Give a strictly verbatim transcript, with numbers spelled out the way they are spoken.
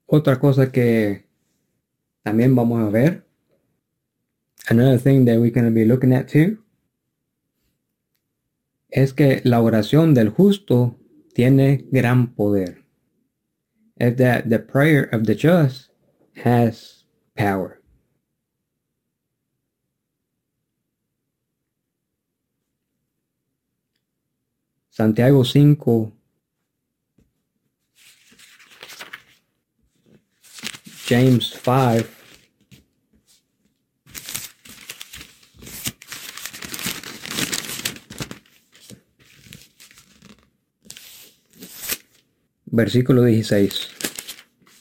Otra cosa que también vamos a ver, another thing that we're going to be looking at too, es que la oración del justo tiene gran poder. Is that the prayer of the just has power. Santiago cinco, James five, versículo dieciséis.